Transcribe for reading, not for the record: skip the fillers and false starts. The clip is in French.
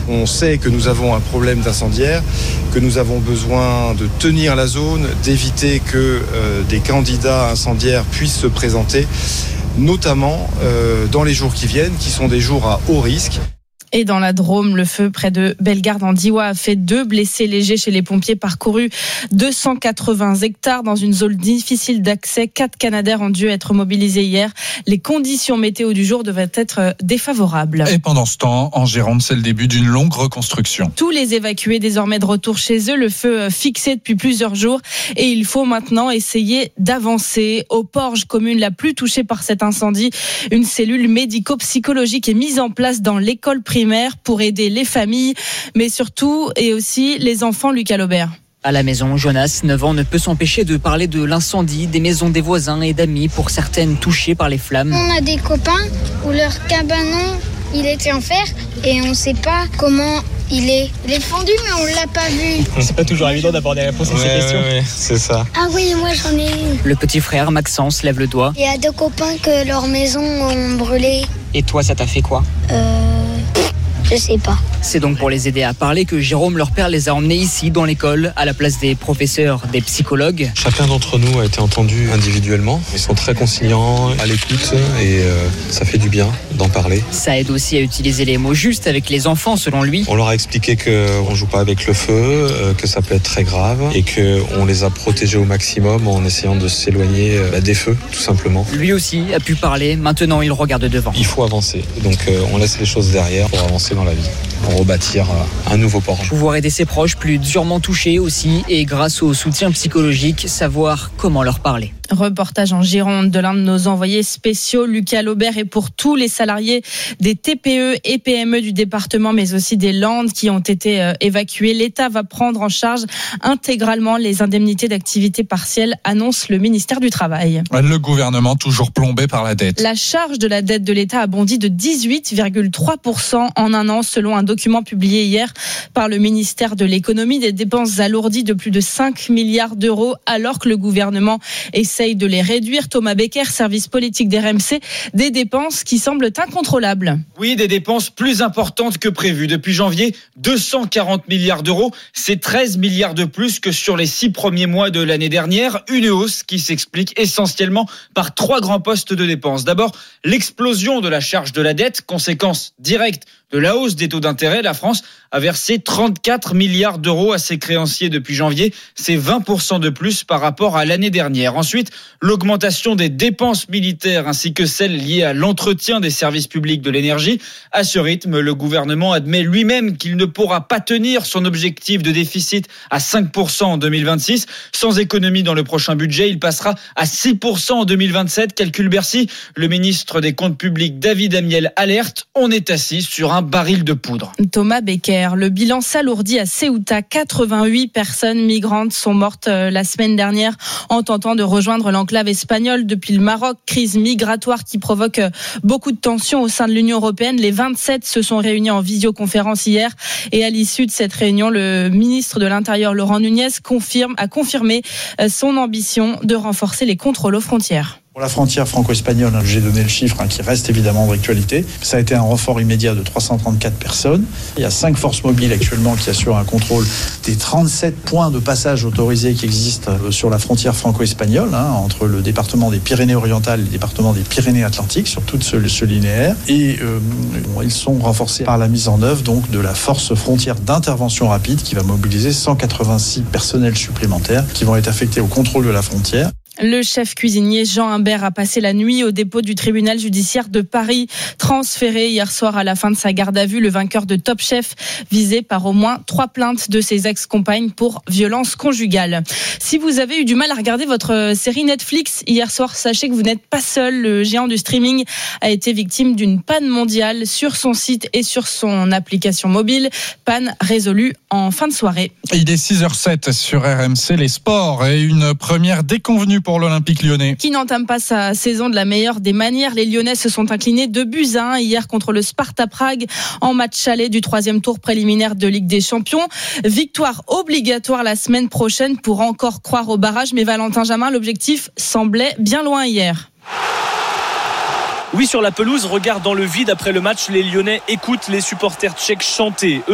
On sait que nous avons un problème d'incendiaire, que nous avons besoin de tenir la zone, d'éviter que des candidats incendiaires puissent se présenter, notamment dans les jours qui viennent, qui sont des jours à haut risque. Et dans la Drôme, le feu près de Bellegarde en Diois a fait 2 blessés légers chez les pompiers, parcouru 280 hectares dans une zone difficile d'accès. 4 Canadair ont dû être mobilisés hier. Les conditions météo du jour devaient être défavorables. Et pendant ce temps, en Gironde, c'est le début d'une longue reconstruction. Tous les évacués désormais de retour chez eux, le feu fixé depuis plusieurs jours et il faut maintenant essayer d'avancer. Au Porge, commune la plus touchée par cet incendie, une cellule médico-psychologique est mise en place dans l'école primaire pour aider les familles, mais surtout et aussi les enfants. Lucas Laubert. À la maison, Jonas, 9 ans, ne peut s'empêcher de parler de l'incendie, des maisons des voisins et d'amis, pour certaines touchées par les flammes. On a des copains où leur cabanon, il était en fer et on ne sait pas comment il est fondu, mais on ne l'a pas vu. C'est pas toujours évident d'avoir des réponses à ces questions. Ouais, c'est ça. Ah oui, moi j'en ai une. Le petit frère, Maxence, lève le doigt. Il y a 2 copains que leur maison ont brûlé. Et toi, ça t'a fait quoi ? Je sais pas. C'est donc pour les aider à parler que Jérôme, leur père, les a emmenés ici, dans l'école, à la place des professeurs, des psychologues. Chacun d'entre nous a été entendu individuellement. Ils sont très conciliants, à l'écoute et ça fait du bien d'en parler. Ça aide aussi à utiliser les mots justes avec les enfants, selon lui. On leur a expliqué qu'on ne joue pas avec le feu, que ça peut être très grave et qu'on les a protégés au maximum en essayant de s'éloigner des feux, tout simplement. Lui aussi a pu parler, maintenant il regarde devant. Il faut avancer, donc on laisse les choses derrière pour avancer dans la vie, pour rebâtir un nouveau Porge. Pouvoir aider ses proches plus durement touchés aussi, et grâce au soutien psychologique, savoir comment leur parler. Reportage en Gironde de l'un de nos envoyés spéciaux, Lucas Laubert, et pour tous les salariés des TPE et PME du département, mais aussi des Landes qui ont été évacués. L'État va prendre en charge intégralement les indemnités d'activité partielle, annonce le ministère du Travail. Le gouvernement toujours plombé par la dette. La charge de la dette de l'État a bondi de 18,3% en un an, selon un document publié hier par le ministère de l'économie. Des dépenses alourdies de plus de 5 milliards d'euros, alors que le gouvernement essaye de les réduire. Thomas Becker, service politique d'RMC, des dépenses qui semblent incontrôlables. Oui, des dépenses plus importantes que prévues. Depuis janvier, 240 milliards d'euros, c'est 13 milliards de plus que sur les 6 premiers mois de l'année dernière. Une hausse qui s'explique essentiellement par 3 grands postes de dépenses. D'abord, l'explosion de la charge de la dette, conséquence directe de la hausse des taux d'intérêt. La France a versé 34 milliards d'euros à ses créanciers depuis janvier. C'est 20% de plus par rapport à l'année dernière. Ensuite, l'augmentation des dépenses militaires ainsi que celles liées à l'entretien des services publics de l'énergie. À ce rythme, le gouvernement admet lui-même qu'il ne pourra pas tenir son objectif de déficit à 5% en 2026. Sans économie dans le prochain budget, il passera à 6% en 2027. Calcule Bercy. Le ministre des Comptes publics, David Amiel, alerte. On est assis sur un baril de poudre. Thomas Becker, le bilan s'alourdit à Ceuta. 88 personnes migrantes sont mortes la semaine dernière en tentant de rejoindre l'enclave espagnole depuis le Maroc. Crise migratoire qui provoque beaucoup de tensions au sein de l'Union européenne. Les 27 se sont réunis en visioconférence hier et à l'issue de cette réunion, le ministre de l'Intérieur Laurent Nunez a confirmé son ambition de renforcer les contrôles aux frontières. Pour la frontière franco-espagnole, j'ai donné le chiffre qui reste évidemment d'actualité. Ça a été un renfort immédiat de 334 personnes. Il y a 5 forces mobiles actuellement qui assurent un contrôle des 37 points de passage autorisés qui existent sur la frontière franco-espagnole, entre le département des Pyrénées-Orientales et le département des Pyrénées-Atlantiques, sur tout ce linéaire. Et ils sont renforcés par la mise en œuvre donc, de la force frontière d'intervention rapide qui va mobiliser 186 personnels supplémentaires qui vont être affectés au contrôle de la frontière. Le chef cuisinier Jean Imbert a passé la nuit au dépôt du tribunal judiciaire de Paris, transféré hier soir à la fin de sa garde à vue. Le vainqueur de Top Chef, visé par au moins 3 plaintes de ses ex-compagnes pour violence conjugale. Si vous avez eu du mal à regarder votre série Netflix hier soir, sachez que vous n'êtes pas seul. Le géant du streaming a été victime d'une panne mondiale sur son site et sur son application mobile. Panne résolue en fin de soirée. Il est 6h07 sur RMC, les sports et une première déconvenue pour l'Olympique lyonnais. Qui n'entame pas sa saison de la meilleure des manières. Les Lyonnais se sont inclinés 2-1 hier contre le Sparta Prague en match aller du 3e tour préliminaire de Ligue des Champions. Victoire obligatoire la semaine prochaine pour encore croire au barrage. Mais Valentin Jamin, l'objectif semblait bien loin hier. Oui, sur la pelouse, regard dans le vide après le match, les Lyonnais écoutent les supporters tchèques chanter.